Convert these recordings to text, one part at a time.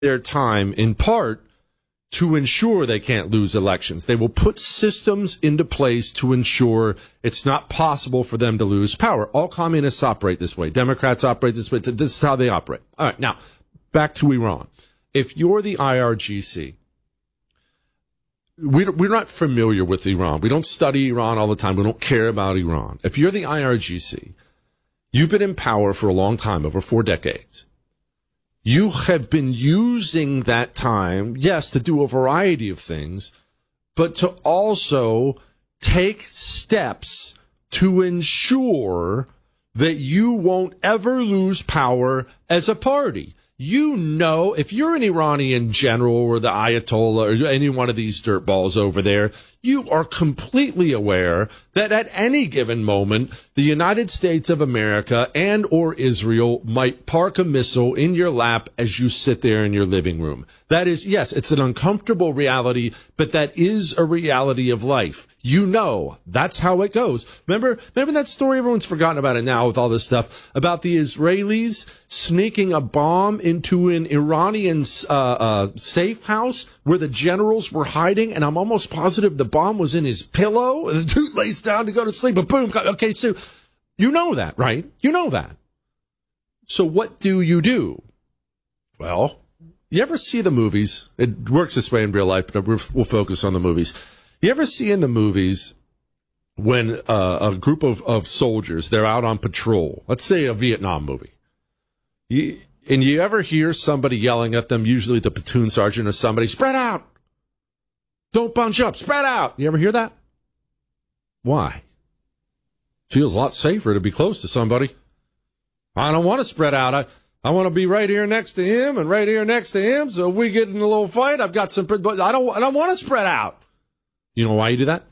their time in part to ensure they can't lose elections. They will put systems into place to ensure it's not possible for them to lose power. All communists operate this way. Democrats operate this way. This is how they operate. All right, now, back to Iran. If you're the IRGC, we're not familiar with Iran. We don't study Iran all the time. We don't care about Iran. If you're the IRGC, you've been in power for a long time, over 4 decades. You have been using that time, yes, to do a variety of things, but to also take steps to ensure that you won't ever lose power as a party. You know, if you're an Iranian general or the Ayatollah or any one of these dirtballs over there, you are completely aware that at any given moment, the United States of America and or Israel might park a missile in your lap as you sit there in your living room. That is, yes, it's an uncomfortable reality, but that is a reality of life. You know, that's how it goes. Remember that story? Everyone's forgotten about it now with all this stuff about the Israelis sneaking a bomb into an Iranian safe house where the generals were hiding, and I'm almost positive the bomb was in his pillow. The dude lays down to go to sleep, but boom. Okay, so you know that, right? You know that. So what do? Well, you ever see the movies? It works this way in real life, but we'll focus on the movies. You ever see in the movies when a group of soldiers, they're out on patrol, let's say a Vietnam movie, and you ever hear somebody yelling at them, usually the platoon sergeant or somebody, spread out. Don't bunch up, spread out. You ever hear that? Why? Feels a lot safer to be close to somebody. I don't want to spread out. I want to be right here next to him and right here next to him. So if we get in a little fight, I've got some, but I don't want to spread out. You know why you do that?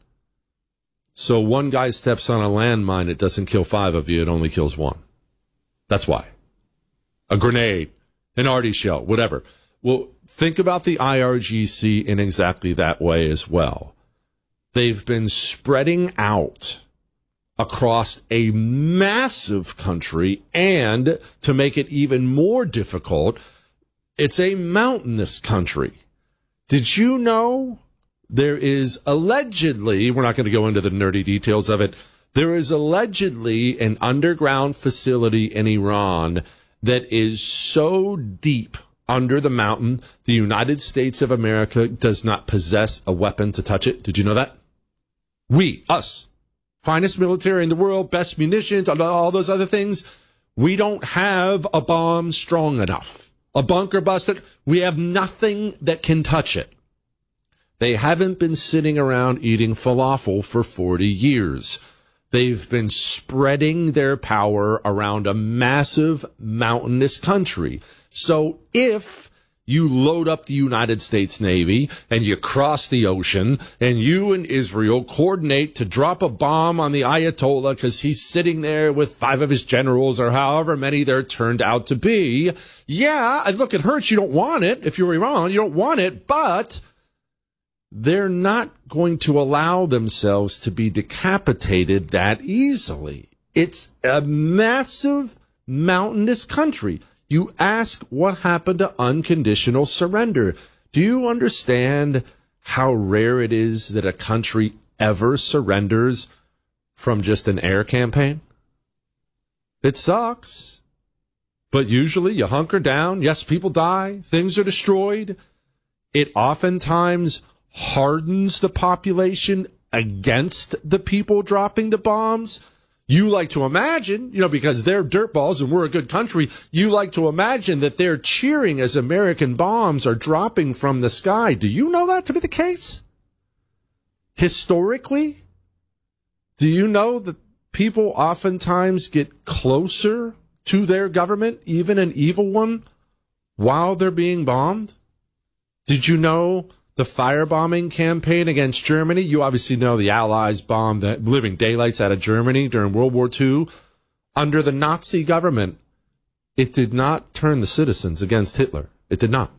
So one guy steps on a landmine, it doesn't kill 5 of you, it only kills 1. That's why. A grenade, an arty shell, whatever. Well, think about the IRGC in exactly that way as well. They've been spreading out across a massive country, and to make it even more difficult, it's a mountainous country. Did you know there is allegedly, we're not going to go into the nerdy details of it, there is allegedly an underground facility in Iran that is so deep under the mountain, the United States of America does not possess a weapon to touch it. Did you know that? We, us, finest military in the world, best munitions, all those other things. We don't have a bomb strong enough. A bunker busted. We have nothing that can touch it. They haven't been sitting around eating falafel for 40 years. They've been spreading their power around a massive mountainous country. So if you load up the United States Navy and you cross the ocean and you and Israel coordinate to drop a bomb on the Ayatollah because he's sitting there with 5 of his generals or however many there turned out to be, yeah, look, it hurts. You don't want it. If you're Iran, you don't want it, but they're not going to allow themselves to be decapitated that easily. It's a massive mountainous country. You ask what happened to unconditional surrender. Do you understand how rare it is that a country ever surrenders from just an air campaign? It sucks. But usually you hunker down. Yes, people die. Things are destroyed. It oftentimes hardens the population against the people dropping the bombs. You like to imagine, because they're dirtballs and we're a good country, you like to imagine that they're cheering as American bombs are dropping from the sky. Do you know that to be the case? Historically, do you know that people oftentimes get closer to their government, even an evil one, while they're being bombed? Did you know the firebombing campaign against Germany? You obviously know the Allies bombed the living daylights out of Germany during World War II. Under the Nazi government, it did not turn the citizens against Hitler. It did not.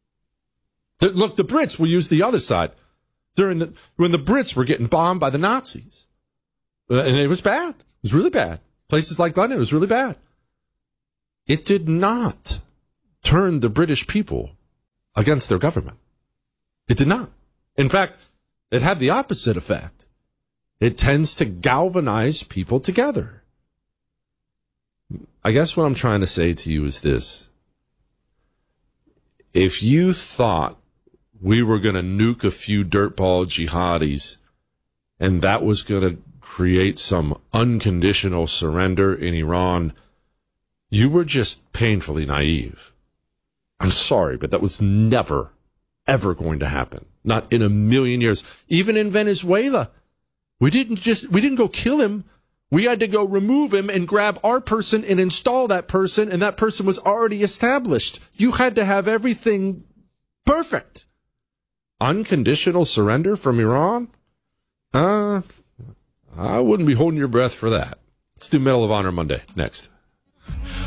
Look, the Brits will use the other side when the Brits were getting bombed by the Nazis. And it was bad. It was really bad. Places like London, it was really bad. It did not turn the British people against their government. It did not. In fact, it had the opposite effect. It tends to galvanize people together. I guess what I'm trying to say to you is this. If you thought we were going to nuke a few dirtball jihadis and that was going to create some unconditional surrender in Iran, you were just painfully naive. I'm sorry, but that was never, ever going to happen. Not in a million years. Even in Venezuela, we didn't go kill him. We had to go remove him and grab our person and install that person, and that person was already established. You had to have everything perfect. Unconditional surrender from Iran? I wouldn't be holding your breath for that. Let's do Medal of Honor Monday next.